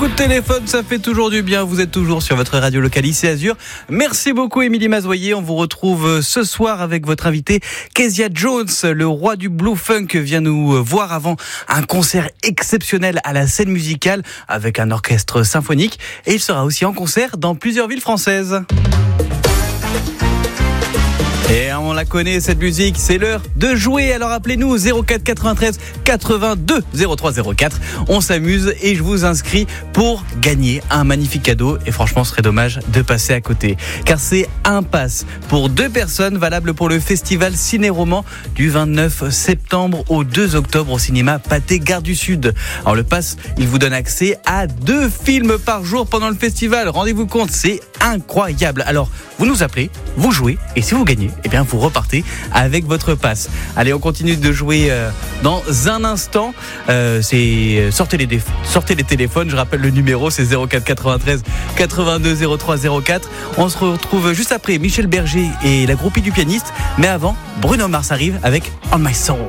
Coup de téléphone, ça fait toujours du bien. Vous êtes toujours sur votre radio locale IC Azur. Merci beaucoup, Émilie Mazoyer. On vous retrouve ce soir avec votre invité, Kezia Jones. Le roi du Blue Funk vient nous voir avant un concert exceptionnel à la scène musicale avec un orchestre symphonique. Et il sera aussi en concert dans plusieurs villes françaises. Et on la connaît, cette musique, c'est l'heure de jouer. Alors appelez-nous au 04 93 82 03 04. On s'amuse et je vous inscris pour gagner un magnifique cadeau. Et franchement, ce serait dommage de passer à côté. Car c'est un pass pour 2 personnes valable pour le festival Ciné-Roman du 29 septembre au 2 octobre au cinéma Pathé Gare du Sud. Alors le pass, il vous donne accès à 2 films par jour pendant le festival. Rendez-vous compte, c'est incroyable. Alors, vous nous appelez, vous jouez et si vous gagnez, eh bien vous repartez avec votre passe. Allez, on continue de jouer dans un instant. Sortez les téléphones. Je rappelle le numéro, c'est 04 93 82 03 04. On se retrouve juste après Michel Berger et la groupie du pianiste. Mais avant, Bruno Mars arrive avec On My Soul.